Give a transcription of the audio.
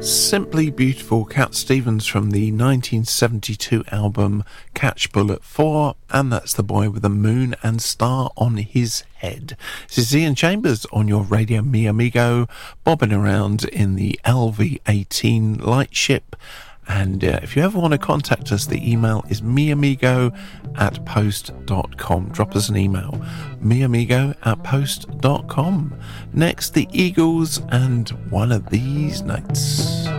Simply Beautiful, Cat Stevens from the 1972 album Catch Bullet 4, and that's The Boy with the Moon and Star on His Head. This is Ian Chambers on your Radio Mi Amigo, bobbing around in the LV-18 lightship. And if you ever want to contact us, the email is miamigo@post.com. Drop us an email, miamigo@post.com. Next, the Eagles and One of These Nights.